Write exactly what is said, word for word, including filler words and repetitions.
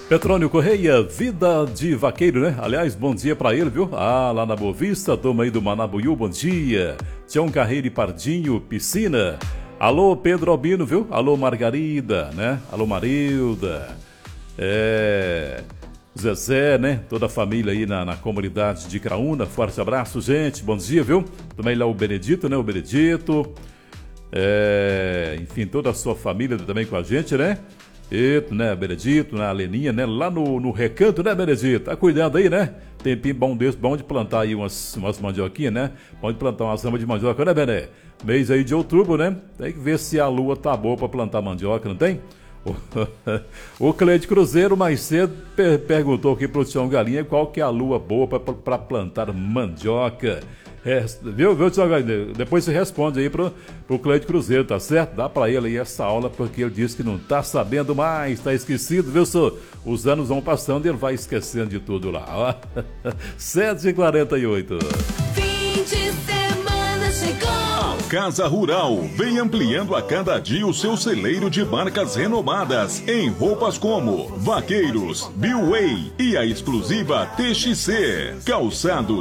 Petrônio Correia, vida de vaqueiro, né? Aliás, bom dia pra ele, viu? Ah, lá na Boa Vista, turma aí do Manabuiú, bom dia. Tião Carreiro e Pardinho, piscina. Alô, Pedro Albino, viu? Alô, Margarida, né? Alô, Marilda. É... Zezé, né? Toda a família aí na, na comunidade de Craúna. Forte abraço, gente. Bom dia, viu? Também lá o Benedito, né? O Benedito. É... Enfim, toda a sua família também com a gente, né? Eito, né, Benedito, né, a Leninha, né, lá no, no Recanto, né, Benedito? Tá cuidando aí, né? Tempinho bom desse, bom de plantar aí umas, umas mandioquinhas, né? Bom de plantar umas ramas de mandioca, né, Bené? Mês aí de outubro, né? Tem que ver se a lua tá boa pra plantar mandioca, não tem? O Cleide Cruzeiro mais cedo per perguntou aqui pro Tião Galinha qual que é a lua boa pra, pra plantar mandioca. É, viu, viu, Tião Galinha? Depois você responde aí pro, pro Cleide Cruzeiro, tá certo? Dá pra ele aí essa aula, porque ele disse que não tá sabendo mais, tá esquecido, viu, senhor? Os anos vão passando e ele vai esquecendo de tudo lá, ó. sete e quarenta e oito. Fim de semana chegou. Casa Rural vem ampliando a cada dia o seu celeiro de marcas renomadas em roupas como Vaqueiros, Biway e a exclusiva T X C. Calçados